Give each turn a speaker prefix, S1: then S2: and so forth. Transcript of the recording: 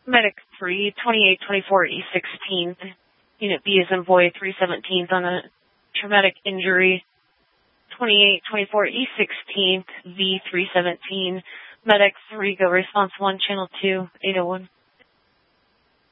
S1: Medic 3, 2824 E16th. Unit B is in boy 317th on a traumatic injury. 2824 E16th, V317. Medic 3, go response 1, channel 2, 801.